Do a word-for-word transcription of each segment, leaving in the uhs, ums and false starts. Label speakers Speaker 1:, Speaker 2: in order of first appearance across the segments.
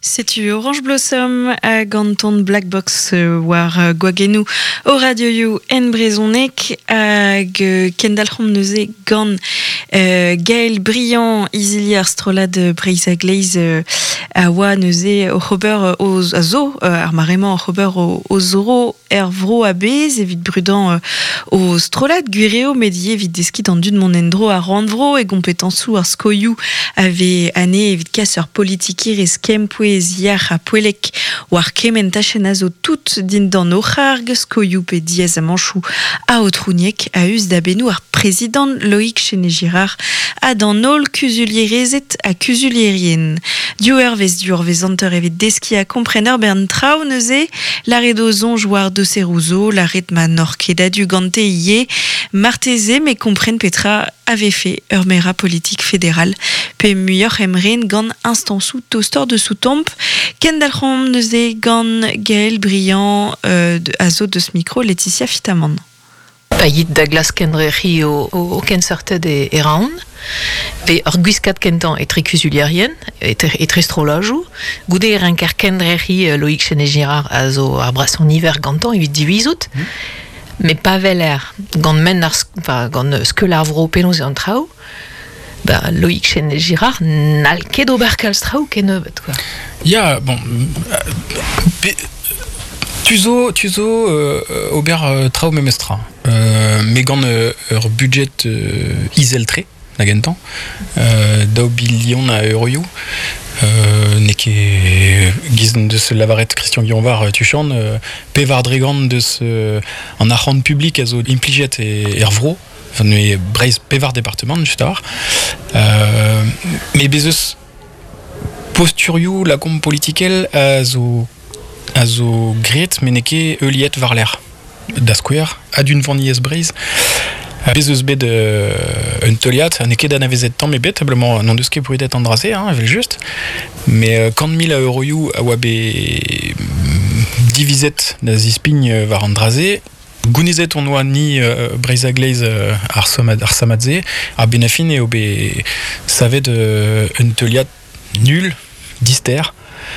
Speaker 1: C'est-tu Orange Blossom à Ganton Black Box euh, war euh, Gwagenu au radio you en Brezonek hag euh, Kendall Homneuze gant euh, Gaël Briand Isiliar Strolad Breisa Glaze euh, a oa neuze au Robert au zo euh, ar marement au Robert au, au Zoro Ervro a bez evit brudant euh, au Strolad Guireo medie evit deski dans dud mon endro a Randvro et compétensou ar skoyou avait année evit casseur politique reskem poésiar a poelek war kemen tachenazo tout din dans nos charg skoyou pe diez a manchou a outrouniek a us d'abenou ar président Loïc Chené-Girard a dans nol cusulier rezet a cusulierien duer vez duer vez anter evit deski a compreneur bern trao neuze l'arrêt d'ozon jouar de Ceruzo l'arrêt ma norkeda du gante yé marteze mais comprenne Petra avait fait urmera politique fédérale pe muyor emren gant instant sous toaster de sous-tombe Kendall Rom neuze gant Gaël Briand euh, de azo de ce micro Laetitia Fitaman.
Speaker 2: Payit da glas kendreri o, o, o ken sorted e, e raon, pe ur gwiskat kentan e tre kusuliarien, e tre, e tre strolajou, goude e renkar kendreri uh, Loïc Chené-Girard a zo ar brason hiver gantan evit divizout, mm. mais pa veler gant men ar enfin, gant skeul ar vro penaos e an trao, ben, Loïc Chené-Girard n'al ket ober kalz trao ken nevet, quoi.
Speaker 3: Ya, yeah, bon... Euh, Tuzo, tuzo, euh, ober euh, trao memestra. Euh, mais gant euh, ur budget euh, iseltre, na gentan, euh, dao bilion a euroioù, euh, ne ket gizn de ce lavaret Christian Guillon-Var tuchan, euh, pevar dregant de ce en arrand public a zo impliget et ervro, enfin, ne breiz pevar département, just avar. Euh, mais bezos posturioù la com politikel a zo a zo gret meneke euliet var l'air da square ad une vanillez breiz bezos bet euh, un toliat a neke da navezet tamm e bet ablement non deus ket bruidet andrase hein vel just mais euh, kant mil a euroioù a oa be divizet da zispign var andrase gounezet on oa ni euh, breiz a glaze euh, ar, somad, ar samadze ar benafin eo be savet euh, un toliat nul dister.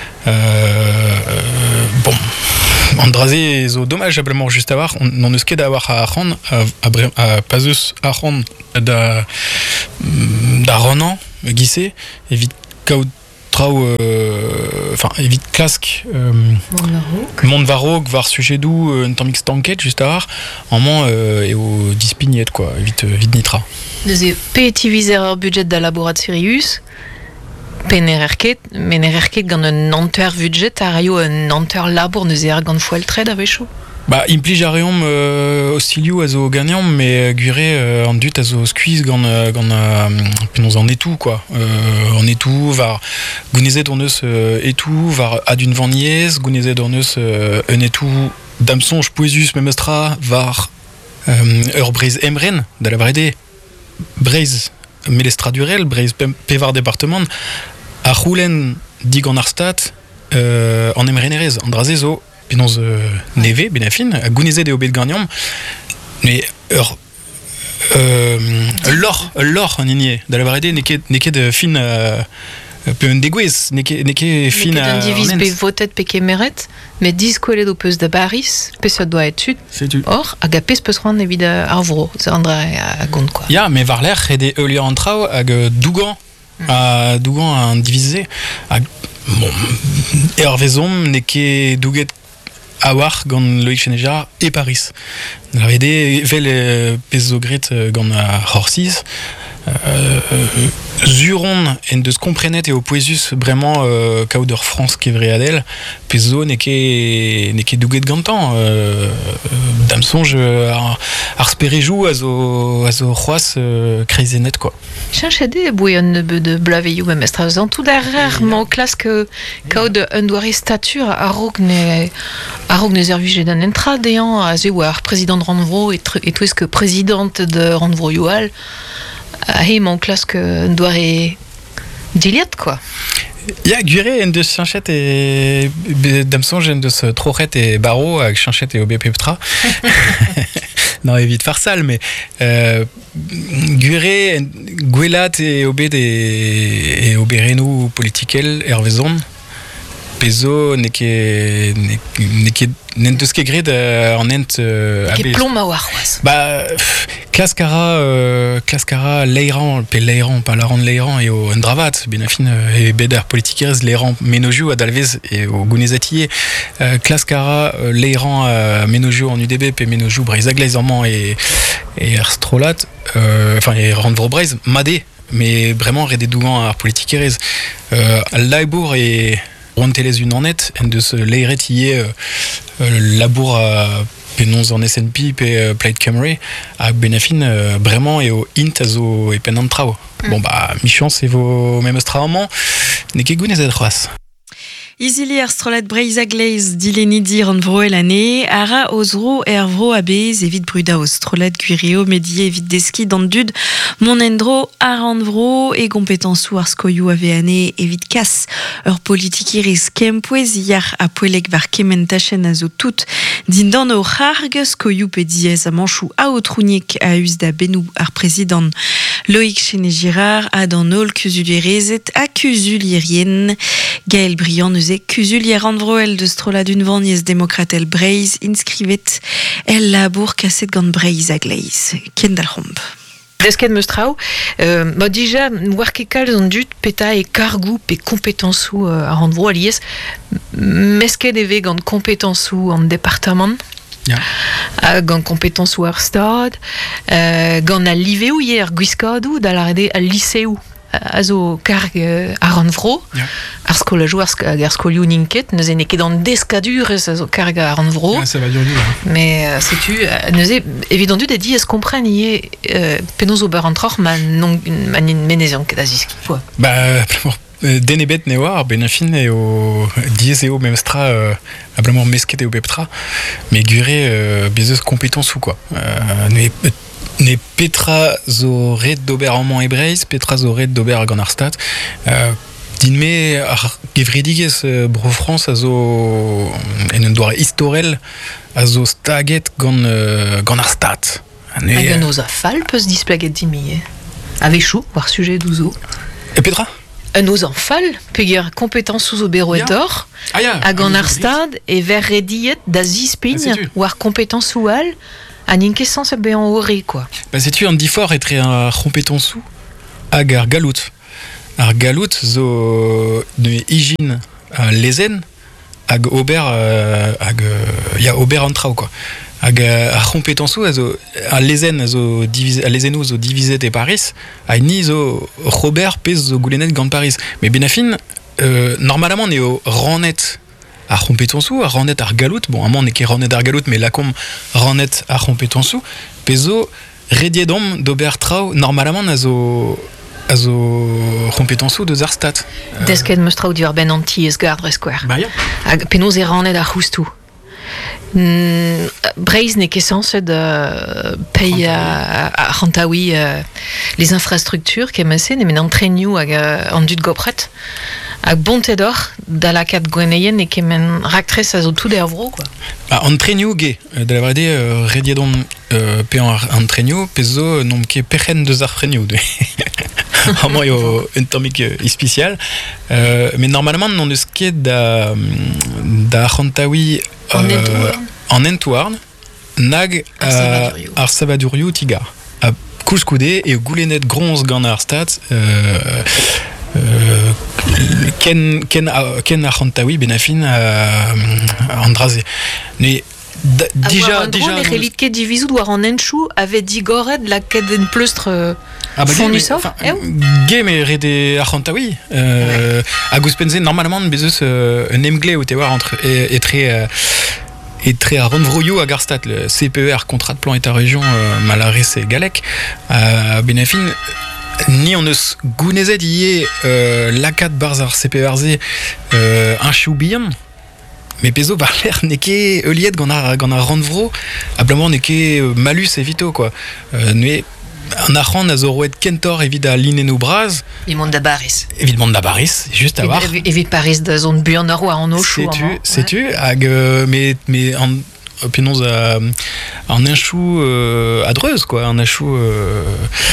Speaker 3: Euh, bon, Andrasé zo dommageablement juste avoir on on eus ket avoir à Arran à à Pazus Arran da da Ronan gissé évite kaut trao enfin évite clask Montvarog var sujet d'où un temps mix tanket juste avoir en moment et au dispignet quoi vite vite nitra
Speaker 2: des petiviser budget da laborat Sirius Penererket, menererket gant un anter budget a raio un anter labour neuze ar gant foel tred avechou.
Speaker 3: Bah implige a reom euh, ostilioù a zo gagnant mais gure euh, an dut a zo skuiz gant euh, gant euh, penaos an etou quoi. Euh, an etou var gounezet on eus euh, etou var ad une vanillez gounezet on eus euh, un etou damsonj poesus memestra var euh, ur breiz emren da la brede breiz melestra durel breiz pevar département a roulen dig en arstat euh, en emrenerez andrase zo penaos euh, neve benafin a gounezet eo bet gagnam mais ur euh, l'or l'or en igné da la brede ne ket ne ket fin euh, peu un degouez ne ket ne ket fin
Speaker 2: a un divise be votet pe kemeret mais dix kolet o peus da baris peus doit être sud or hag a pez peus ran evit ar vro ze andra a gont quoi
Speaker 3: ya mais var l'air et des eulier en trao hag dougan a dougan a divisé hag bon er vezom ne ket douget a war gant Loïc Chené-Girard et Paris la vede vel pez zo gret gant a horsiz Euh, Zuron en deus komprenet eo poezus bremañ euh, kaout ur France kevre adel pezo ne ket ne ket douget gantan euh, damsonj ar, ar sperejou a zo a zo c'hoaz euh, kreizenet quoi.
Speaker 2: Chanchede bouy un nebe de blaveiou memestrazan tout derrière mon classe que kaout un doare stature a rog ne a rog ne zervije d'un entra dean a ze war président de Randvro et et tout ce que présidente de Randvro youal a he mon classe que doare diliat quoi.
Speaker 3: Ya gure en deus chanchet e damsonj en deus trochet e baro hag chanchet e obe peptra. Non, évite farsal, mais euh, gure gwelat e obe de e obe renou politikel ervezon peso neke neke nenteske gred en ent
Speaker 2: ke plomb ma war
Speaker 3: bah Klaskara euh, Klaskara leiran pe leiran pas laran leiran et au Andravat benafin et beder politiquers leiran menoju à Dalvez et au Gunezatier Klaskara leiran menoju en U D B pe menoju Breizaglaisamment et et Erstrolat enfin et Randvro Breiz Madé mais vraiment redédouant à politiquers euh, Labour et Rontelez une en net en de ce leiret y est labour à penons en S N P pe Plaid Cymru à benafin vraiment et au int azo et penantrao mm. Bon bah michon c'est vos mêmes stramment n'est que gunez adras
Speaker 1: Izili ar strolat Breizaglaiz dileni ran vro el ane, ara ozro er vro abez evit bruda o strolat guireo medie evit deski dan dud mon endro ar an vro e kompetensou ar skoiou ave ane evit kas ur politikiriz kempouez iar a poelek var kementachen a zo tout din dan o c'harg skoiou pe diez a manchou a o trounik a us da benou ar prezident Loïc Chenet-Girard a dan ol kuzulierezet a kuzulierien Gaël Briand neus e kuzulier an vro el de strola d'un vaniez demokratel Breiz inscrivet el labour kaset gant Breizaglaiz Kendall Romp.
Speaker 2: Desket mestrao, euh, bah déjà, war ket kalz an dut peta e kargou pe kompetensou euh, ar an vro aliez, mesket eve gant kompetensou an departament,
Speaker 3: yeah.
Speaker 2: uh, gant kompetensou ar stad, uh, gant a liveo hier ar gwiskadou da la rede al liseo. A zo karg uh, ar an vro, yeah. Ar skolajou ar, ar skolioù ninket, neuze ne ket an deskadur ez a zo karg ar an vro.
Speaker 3: Yeah, ça va dur dur.
Speaker 2: Mais euh, sais-tu, uh, neuze evident dud a di ez kompren ie uh, penoz ober an troc'h ma non ma menezian ket a ziski.
Speaker 3: Bah, denebet ne war, benafin e o diez eo memstra euh, ablement mesket eo peptra, mais gure euh, bezeus kompetensou quoi. Euh, ne ne petra zo red d'ober en mon hebreiz, petra zo red d'ober gant ar stad. Euh, din me ar gevredigez euh, bro France a zo en un doar historel a zo staget gant, euh, gant ar stad.
Speaker 2: Hag an oz a fall peus displaget din mi, ave chou war sujet douzo.
Speaker 3: E petra?
Speaker 2: Un oz an fall, peogwir kompetensou zo bero et or,
Speaker 3: ah, yeah.
Speaker 2: hag an ar stad e ver rediet da zispin
Speaker 3: ah,
Speaker 2: war kompetensou al, an inkesans a be an ore, quoi.
Speaker 3: Bah, sais-tu, an difor etre ar kompetensou hag ar galout. Ar galout zo ne ijin a lezen hag ober euh, hag ya euh, ober an trao, quoi. Hag ar kompetensou a zo a lezen a zo divise a lezenou zo divizet e Paris a ni zo Robert pez zo goulenet gant Paris. Mais benafin euh, normalement ne o rannet ar kompetensou, ar rannet ar galout, bon, amant ne ket rannet ar galout, mais lakom rannet ar kompetensou, pezo rediedom d'ober trao, normalement a zo a zo kompetensou deus ar stad.
Speaker 2: Desket meus trao divar ben anti ez gard reskwer.
Speaker 3: Bah ya.
Speaker 2: Hag penoz e rannet ar c'houstou. Mm, Breiz ne ket sanset uh, pei a Rantaoui uh, les infrastructures kemese ne men antrenioù hag uh, an dud gopret. Hag bontet or da la kat gweneien e kemen raktrez a zo tout er vro, quoi.
Speaker 3: Bah, antrenioù ge, da la vrede euh, rediedon euh, pe an antrenioù, pezo nom ket pechen deus ar frenioù. Vraiment yo un tomik ispicial. Euh, mais normalement non eus ket da da Rantaoui
Speaker 2: en
Speaker 3: euh,
Speaker 2: Entouarn
Speaker 3: en Entouarn nag euh, ar savadurioù tigar. A kouskoude e goulenet gronz gant ar stad euh, euh, ken ken ken ar Rantaoui benafin euh, an draze. Mais déjà déjà
Speaker 2: ne relit ket divizout war an enchou avait digoret la ket en pleustre euh,
Speaker 3: ah bah
Speaker 2: fournisseur
Speaker 3: eh ge me rede ar Rantaoui euh, a gouspenze normalement bezeus euh, un emgle ou te war entre et, et très euh, et très à Ronvroyou à Garstad, le C P E R, contrat de plan État-région euh, Malaris et Galec, à Benafin, ni on ne gounezet y euh, lacat barzar C P E R Z euh, un choubian, mais peso par l'air n'est que Euliet gant a gant a Ronvro, ablement n'est que malus et vito, quoi. Euh, mais en arran a zo roet kentor evit a linenou braz.
Speaker 2: Evit da Baris.
Speaker 3: Evit mont da Baris, juste à voir.
Speaker 2: Evit Paris da zone buan ar war an ochou.
Speaker 3: Sais-tu, sais-tu, hag euh, mais mais en penons a en un chou euh, à Dreuz, quoi, en un chou euh,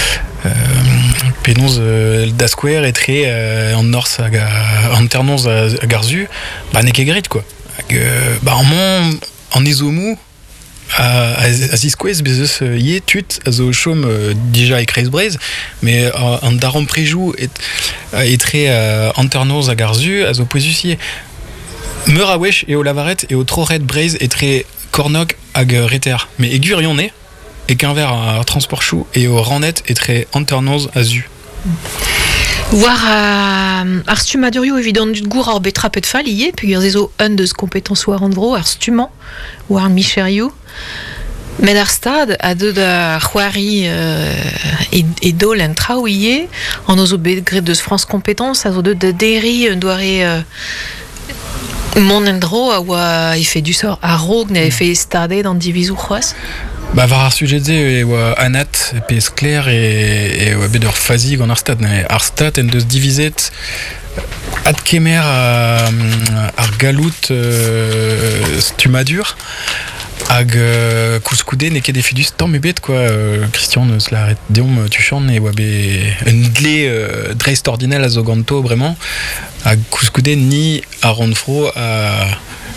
Speaker 3: euh, Pénonce euh, d'Asquare et très euh, en Norse en Ternonce à, à Garzu, bah n'est qu'égrit quoi. Euh, bah en mon en Isomu à Zisquez bezes yé tut à zo chom déjà et Chris Braze, mais en daron préjou et et très en Ternonce à Garzu à zo posusier. Meur à Wesh et au Lavaret et au Troret Braze et très Cornoc à Reter, mais aigurion né et qu'un verre à transport chou et au Rannet et très Anternose à Zu.
Speaker 2: War ar stumadurioù evident dud gour ar betra pet fall ie, puis zo un deus compétence war an vro ar stuman ou ar micherioù. Men ar stad a deud a c'hoari e, e dol en trao ie, an ozo bet gret deus France compétence a zo deud da deri un doare euh, mon endro a oa e fait du sort a rog ne e fait stade dans divisou c'hoaz.
Speaker 3: Bah var ar sujet e oa anat pez clair et e oa bet ur fazi gant ar stad. Ar stad en deus divizet ad kemer a, ar galout euh, stumadur hag euh, kouskoude ne ket e fidus tamm ebet quoi. euh, Christian neus la ret deom tuchan e oa bet un dle euh, dreist ordinel a zo ganto bremañ hag kouskoude ni a ronfro a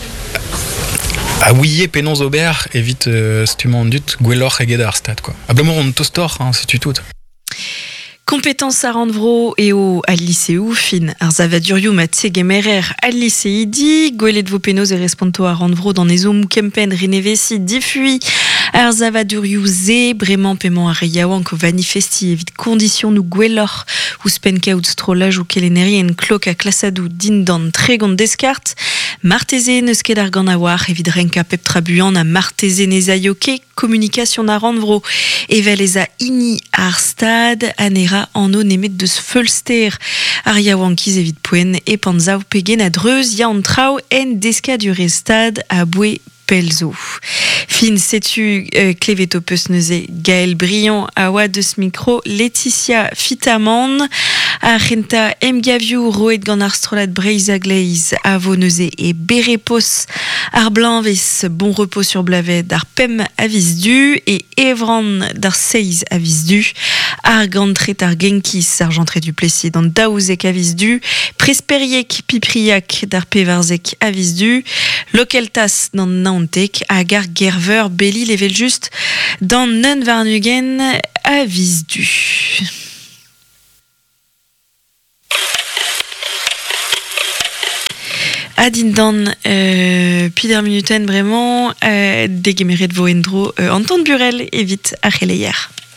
Speaker 3: a ouillé Pénonce Aubert évite euh, stument dut gwellor eged ar stad quoi. Ablemont on tostor hein, c'est tu tout.
Speaker 1: Compétence à Randvro et au al lycéou fin ar zavadurioù ma tsegemerer al lycéidi gwelet vo Pénonce et responto à Randvro dans les zoom kempen renevesi diffui ar zavadurioù ze bremañ paiement ar yaouan ko vanifesti evit condition nou gwellor ou spenkaout strolaj ou keleneri en klok a klasadou din dan tregont deskart marteze neus ket ar gant a war evit renka pep trabuan a marteze nez a yoke communication a Randvro evel ez a ini ar stad anera en o nemet deus feulster ar yaouan kiz evit poen e panzaou pegen a dreuz ya an trao en deskadure stad a boue pelzo. Fin setu euh, kleveto peus neuze Gaël Briand a oa deus micro Laetitia Fitaman a renta emgaviou roet gant ar strolat breiz a gleiz a vo neuze e berepos ar blanvez bon repos sur blavet d'ar pem a viz du e evran d'ar seiz a viz du ar gantret ar genkis ar jantre du plessis d'an daouzek a viz du presperiek pipriak d'ar pevarzek a viz du lokeltas d'an naontek hag ar gerveur belli level just d'an neun varnugen a viz du. Adin dan euh, pider minuten vraiment euh, degemeret vo endro euh, Anton Burel evit a c'heleier.